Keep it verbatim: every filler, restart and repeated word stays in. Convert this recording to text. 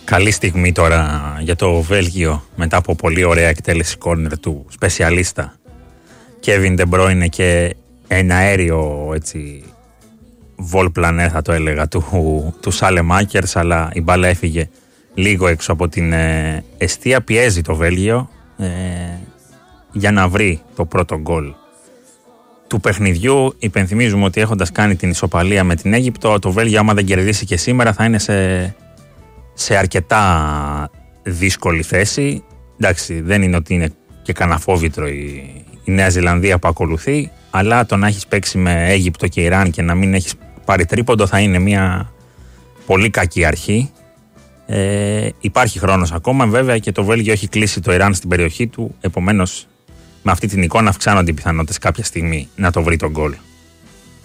Καλή στιγμή τώρα για το Βέλγιο μετά από πολύ ωραία εκτέλεση κόρνερ του σπεσιαλίστα Kevin De Bruyne και ένα αέριο έτσι βολπλανέ θα το έλεγα του, του Σάλεμάκερς, αλλά η μπάλα έφυγε λίγο έξω από την ε, εστία. Πιέζει το Βέλγιο ε, για να βρει το πρώτο γκολ του παιχνιδιού. Υπενθυμίζουμε ότι έχοντας κάνει την ισοπαλία με την Αίγυπτο, το Βέλγιο άμα δεν κερδίσει και σήμερα θα είναι σε, σε αρκετά δύσκολη θέση. Εντάξει, δεν είναι ότι είναι και κανένα φόβητρο η, η Νέα Ζηλανδία που ακολουθεί, αλλά το να έχεις παίξει με Αίγυπτο και Ιράν και να μην έχεις πάρει τρίποντο θα είναι μια πολύ κακή αρχή. Ε, υπάρχει χρόνος ακόμα βέβαια και το Βέλγιο έχει κλείσει το Ιράν στην περιοχή του, επομένως με αυτή την εικόνα αυξάνονται οι πιθανότητες κάποια στιγμή να το βρει τον γκολ.